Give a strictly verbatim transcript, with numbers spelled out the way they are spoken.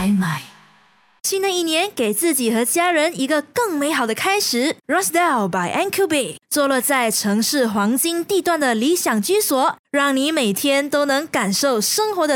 才买。 新的一年，给自己和家人一个更美好的开始。Rosedale by N Q B 坐落在城市黄金地段的理想居所，让你每天都能感受生活的